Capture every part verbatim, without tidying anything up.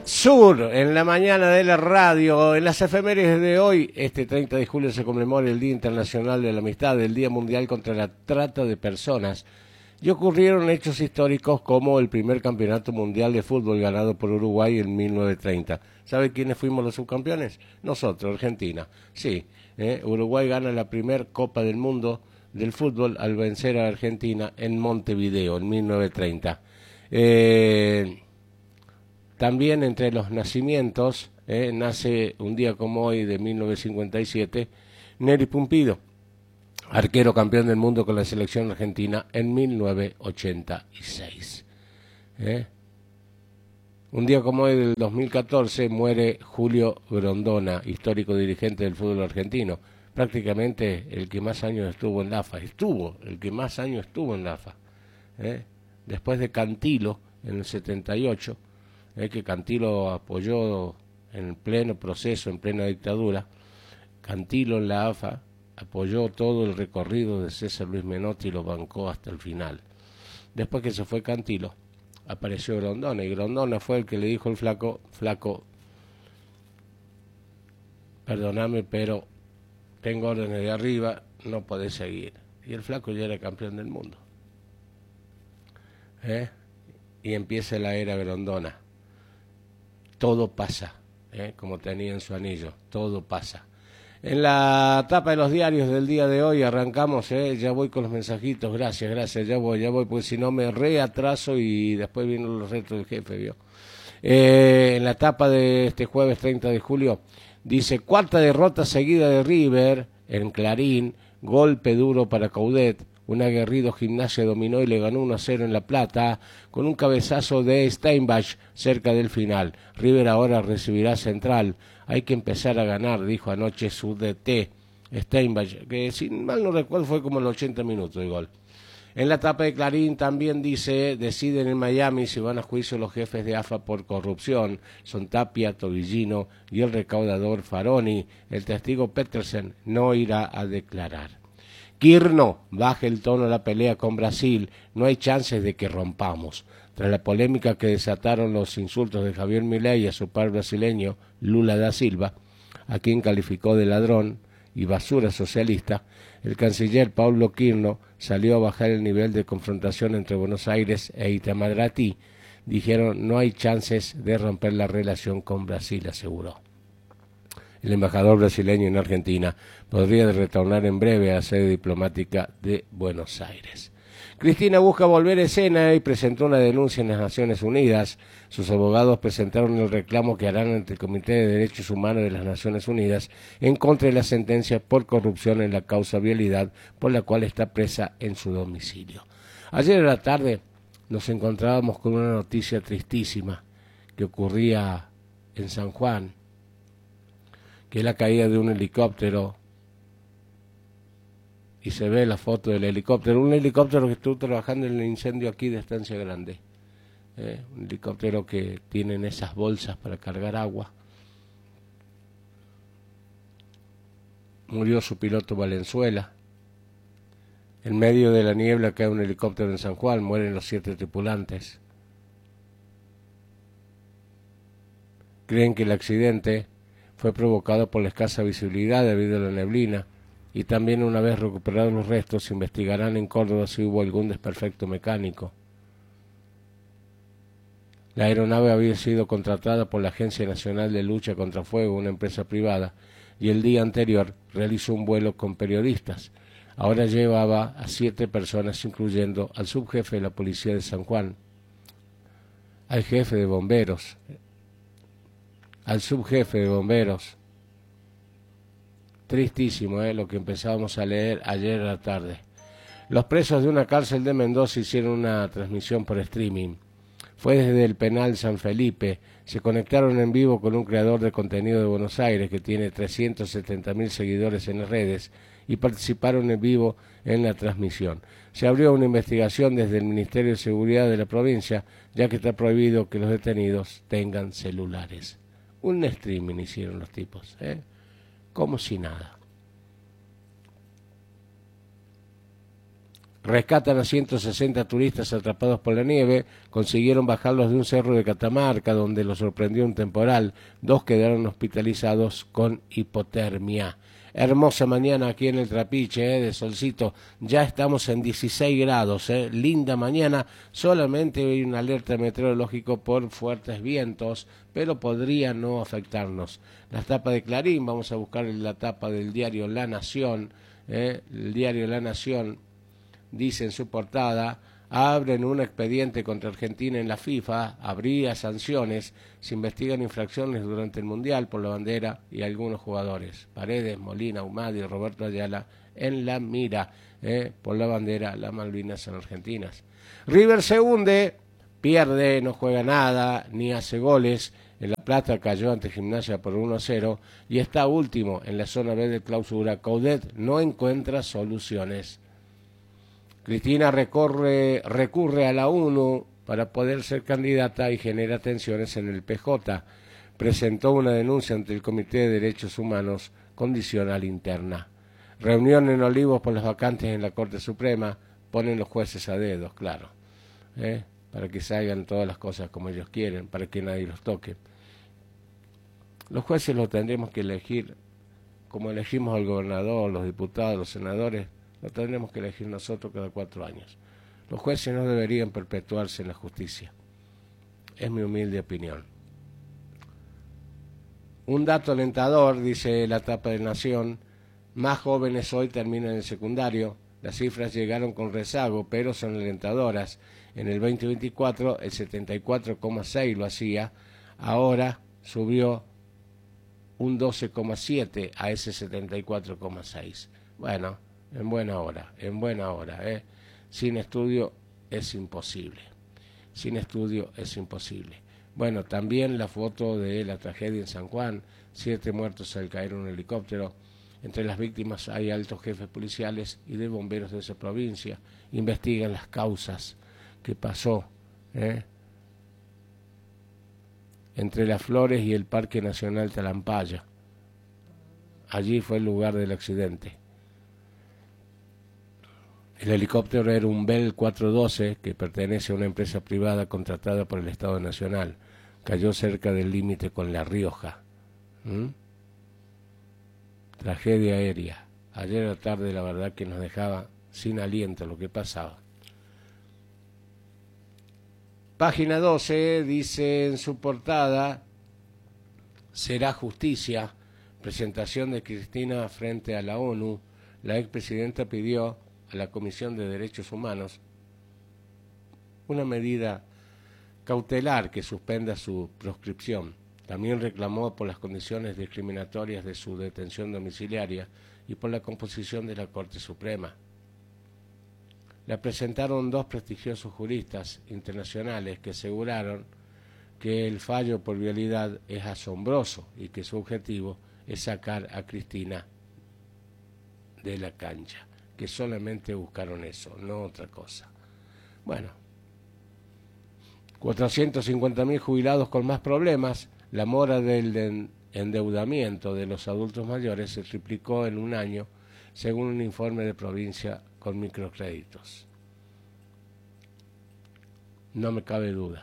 Sur, en la mañana de la radio. En las efemérides de hoy, este treinta de julio se conmemora el Día Internacional de la Amistad, el Día Mundial contra la Trata de Personas, y ocurrieron hechos históricos como el primer campeonato mundial de fútbol ganado por Uruguay en mil novecientos treinta. ¿Sabe quiénes fuimos los subcampeones? Nosotros, Argentina. Sí, eh, Uruguay gana la primer Copa del Mundo del fútbol al vencer a Argentina en Montevideo en mil novecientos treinta. Eh... También entre los nacimientos, eh, nace un día como hoy de mil novecientos cincuenta y siete, Nery Pumpido, arquero campeón del mundo con la selección argentina en mil novecientos ochenta y seis. Eh. Un día como hoy del dos mil catorce muere Julio Grondona, histórico dirigente del fútbol argentino, prácticamente el que más años estuvo en la A F A, estuvo, el que más años estuvo en la A F A. Eh. Después de Cantilo en el setenta y ocho, es que Cantilo apoyó en pleno proceso, en plena dictadura. Cantilo en la A F A apoyó todo el recorrido de César Luis Menotti y lo bancó hasta el final. Después que se fue Cantilo, apareció Grondona, y Grondona fue el que le dijo al flaco, flaco, perdóname, pero tengo órdenes de arriba, no podés seguir. Y el flaco ya era campeón del mundo. ¿Eh? Y empieza la era Grondona. Todo pasa, ¿eh? Como tenía en su anillo, todo pasa. En la tapa de los diarios del día de hoy arrancamos, ¿eh? Ya voy con los mensajitos, gracias, gracias, ya voy, ya voy, porque si no me reatraso y después vienen los retos del jefe, ¿vio? Eh, en la tapa de este jueves treinta de julio, dice, cuarta derrota seguida de River en Clarín, golpe duro para Coudet. Un aguerrido Gimnasia dominó y le ganó uno a cero en La Plata con un cabezazo de Steinbach cerca del final. River ahora recibirá Central. Hay que empezar a ganar, dijo anoche su D T Steinbach, que si mal no recuerdo fue como en los ochenta minutos el gol. En la tapa de Clarín también dice, deciden en Miami si van a juicio los jefes de A F A por corrupción. Son Tapia, Tobillino y el recaudador Faroni. El testigo Petersen no irá a declarar. Quirno baja el tono de la pelea con Brasil, no hay chances de que rompamos. Tras la polémica que desataron los insultos de Javier Milei a su par brasileño Lula da Silva, a quien calificó de ladrón y basura socialista, el canciller Paulo Quirno salió a bajar el nivel de confrontación entre Buenos Aires e Itamaraty. Dijeron, no hay chances de romper la relación con Brasil, aseguró. El embajador brasileño en Argentina podría retornar en breve a la sede diplomática de Buenos Aires. Cristina busca volver a escena y presentó una denuncia en las Naciones Unidas. Sus abogados presentaron el reclamo que harán ante el Comité de Derechos Humanos de las Naciones Unidas en contra de la sentencia por corrupción en la causa vialidad por la cual está presa en su domicilio. Ayer a la tarde nos encontrábamos con una noticia tristísima que ocurría en San Juan, que es la caída de un helicóptero, y se ve la foto del helicóptero, un helicóptero que estuvo trabajando en el incendio aquí de Estancia Grande, eh, un helicóptero que tienen esas bolsas para cargar agua. Murió su piloto Valenzuela. En medio de la niebla cae un helicóptero en San Juan, mueren los siete tripulantes. Creen que el accidente fue provocado por la escasa visibilidad debido a la neblina, y también una vez recuperados los restos investigarán en Córdoba si hubo algún desperfecto mecánico. La aeronave había sido contratada por la Agencia Nacional de Lucha contra Fuego, una empresa privada, y el día anterior realizó un vuelo con periodistas. Ahora llevaba a siete personas, incluyendo al subjefe de la policía de San Juan, al jefe de bomberos, al subjefe de bomberos. Tristísimo, ¿eh? Lo que empezábamos a leer ayer a la tarde. Los presos de una cárcel de Mendoza hicieron una transmisión por streaming. Fue desde el penal San Felipe. Se conectaron en vivo con un creador de contenido de Buenos Aires que tiene trescientos setenta mil seguidores en las redes y participaron en vivo en la transmisión. Se abrió una investigación desde el Ministerio de Seguridad de la provincia, ya que está prohibido que los detenidos tengan celulares. Un streaming hicieron los tipos, ¿eh? Como si nada. Rescatan a ciento sesenta turistas atrapados por la nieve, consiguieron bajarlos de un cerro de Catamarca donde los sorprendió un temporal, dos quedaron hospitalizados con hipotermia. Hermosa mañana aquí en el Trapiche, eh, de solcito, ya estamos en dieciséis grados, eh, linda mañana, solamente hay una alerta meteorológico por fuertes vientos, pero podría no afectarnos. La tapa de Clarín, vamos a buscar la tapa del diario La Nación, eh, el diario La Nación, dice en su portada, abren un expediente contra Argentina en la FIFA, habría sanciones, se investigan infracciones durante el Mundial por la bandera y algunos jugadores. Paredes, Molina, Humadi y Roberto Ayala en la mira, eh, por la bandera, las Malvinas son argentinas. River se hunde, pierde, no juega nada, ni hace goles. En La Plata cayó ante Gimnasia por uno a cero y está último en la zona B de clausura. Coudet no encuentra soluciones. Cristina recorre, recurre a la ONU para poder ser candidata y genera tensiones en el P J. Presentó una denuncia ante el Comité de Derechos Humanos condicional interna. Reunión en Olivos por las vacantes en la Corte Suprema. Ponen los jueces a dedos, claro, ¿eh? para que salgan todas las cosas como ellos quieren, para que nadie los toque. Los jueces los tendremos que elegir como elegimos al gobernador, los diputados, los senadores. Lo tendremos que elegir nosotros cada cuatro años. Los jueces no deberían perpetuarse en la justicia. Es mi humilde opinión. Un dato alentador, dice la tapa de Nación, más jóvenes hoy terminan el secundario. Las cifras llegaron con rezago, pero son alentadoras. En el veinte veinticuatro el setenta y cuatro coma seis lo hacía, ahora subió un doce coma siete a ese setenta y cuatro coma seis. Bueno, en buena hora, en buena hora, ¿eh? Sin estudio es imposible, sin estudio es imposible. Bueno, también la foto de la tragedia en San Juan, siete muertos al caer un helicóptero. Entre las víctimas hay altos jefes policiales y de bomberos de esa provincia. Investigan las causas que pasó, ¿eh? entre Las Flores y el Parque Nacional Talampaya. Allí fue el lugar del accidente. El helicóptero era un Bell cuatrocientos doce que pertenece a una empresa privada contratada por el Estado Nacional. Cayó cerca del límite con La Rioja. ¿Mm? Tragedia aérea. Ayer a la tarde la verdad que nos dejaba sin aliento lo que pasaba. Página doce dice en su portada, será justicia, presentación de Cristina frente a la ONU. La expresidenta pidió a la Comisión de Derechos Humanos una medida cautelar que suspenda su proscripción. También reclamó por las condiciones discriminatorias de su detención domiciliaria y por la composición de la Corte Suprema. La presentaron dos prestigiosos juristas internacionales que aseguraron que el fallo por vialidad es asombroso y que su objetivo es sacar a Cristina de la cancha, que solamente buscaron eso, no otra cosa. Bueno, cuatrocientos cincuenta mil jubilados con más problemas. La mora del endeudamiento de los adultos mayores se triplicó en un año, según un informe de provincia con microcréditos. No me cabe duda.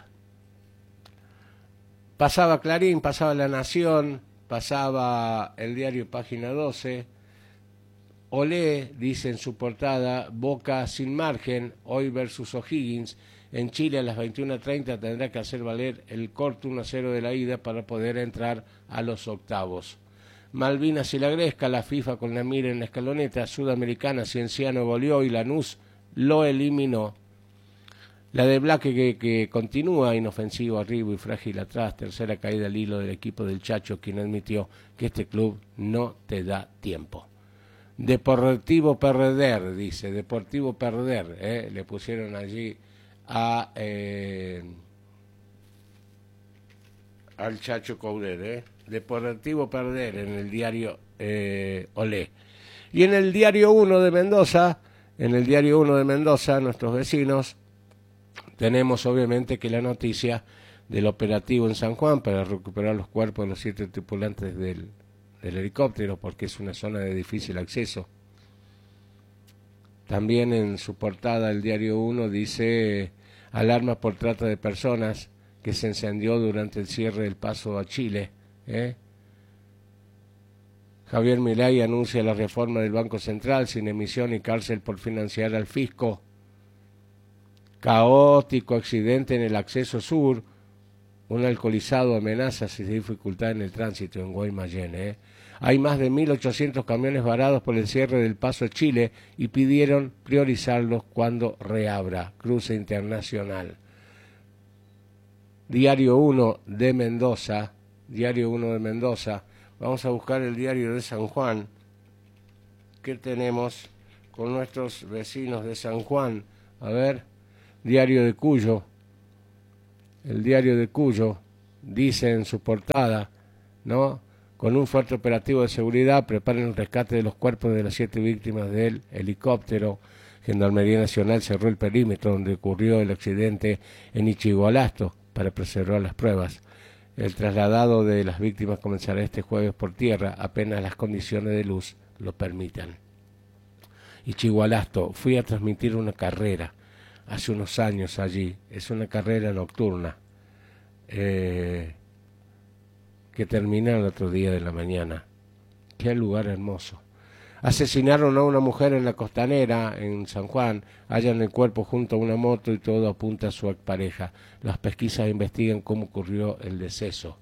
Pasaba Clarín, pasaba La Nación, pasaba el diario Página doce. Olé dice en su portada, Boca sin margen, hoy versus O'Higgins. En Chile a las veintiuna treinta tendrá que hacer valer el corto uno a cero de la ida para poder entrar a los octavos. Malvinas y la Gresca, la FIFA con la mira en la escaloneta. Sudamericana, Cienciano goleó y Lanús lo eliminó. La de Blaque que, que continúa inofensivo arriba y frágil atrás. Tercera caída al hilo del equipo del Chacho, quien admitió que este club no te da tiempo. Deportivo perder, dice, Deportivo perder, ¿eh? Le pusieron allí a eh, al Chacho Coudet, ¿eh? Deportivo perder en el diario eh, Olé. Y en el diario uno de Mendoza, en el diario uno de Mendoza, nuestros vecinos, tenemos obviamente que la noticia del operativo en San Juan para recuperar los cuerpos de los siete tripulantes del, del helicóptero, porque es una zona de difícil acceso. También en su portada el diario Uno dice alarma por trata de personas que se encendió durante el cierre del paso a Chile. ¿eh? Javier Milei anuncia la reforma del Banco Central sin emisión y cárcel por financiar al fisco. Caótico accidente en el acceso sur. Un alcoholizado amenaza sin dificultad en el tránsito en Guaymallén. ¿eh? Hay más de mil ochocientos camiones varados por el cierre del paso a Chile y pidieron priorizarlos cuando reabra. Cruce internacional. Diario Uno de Mendoza. Diario Uno de Mendoza. Vamos a buscar el diario de San Juan. ¿Qué tenemos con nuestros vecinos de San Juan? A ver, diario de Cuyo. El diario de Cuyo dice en su portada, ¿no? Con un fuerte operativo de seguridad, preparan el rescate de los cuerpos de las siete víctimas del helicóptero. Gendarmería Nacional cerró el perímetro donde ocurrió el accidente en Ichigualasto para preservar las pruebas. El trasladado de las víctimas comenzará este jueves por tierra, apenas las condiciones de luz lo permitan. Ichigualasto, fui a transmitir una carrera hace unos años allí, es una carrera nocturna, eh, que termina el otro día de la mañana. Qué lugar hermoso. Asesinaron a una mujer en la Costanera, en San Juan, hallan el cuerpo junto a una moto y todo apunta a su expareja. Las pesquisas investigan cómo ocurrió el deceso.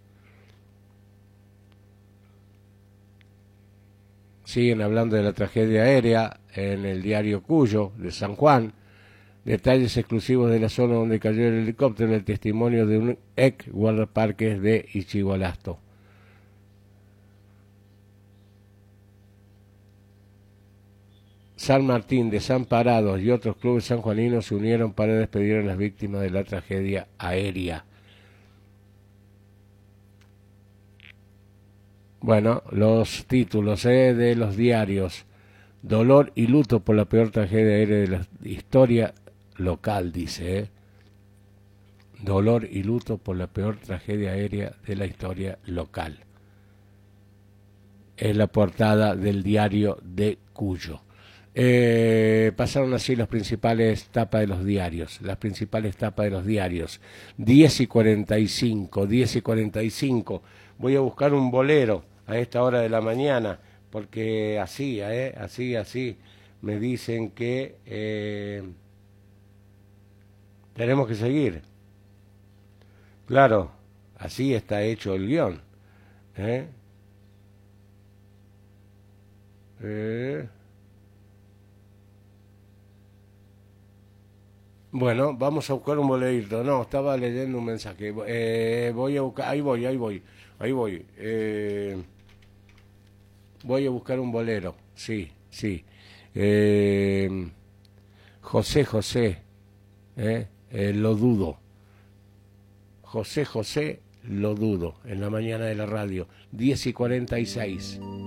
Siguen hablando de la tragedia aérea en el diario Cuyo de San Juan. Detalles exclusivos de la zona donde cayó el helicóptero, el testimonio de un ex guardaparques de Ichigualasto. San Martín, Desamparados y otros clubes sanjuaninos se unieron para despedir a las víctimas de la tragedia aérea. Bueno, los títulos eh, de los diarios. Dolor y luto por la peor tragedia aérea de la historia local, dice. Eh. Dolor y luto por la peor tragedia aérea de la historia local. Es la portada del diario de Cuyo. Eh, pasaron así las principales tapas de los diarios, las principales tapas de los diarios. diez y cuarenta y cinco, diez y cuarenta y cinco. Voy a buscar un bolero a esta hora de la mañana, porque así, eh, así, así, me dicen que eh, tenemos que seguir. Claro, así está hecho el guión. ¿eh? Eh... Bueno, vamos a buscar un boleto. No, estaba leyendo un mensaje. Eh, voy a buscar, ahí voy, ahí voy, ahí voy. Eh, voy a buscar un bolero. Sí, sí. Eh, José José, eh, eh, lo dudo. José José, lo dudo. En la mañana de la radio. diez y cuarenta y seis.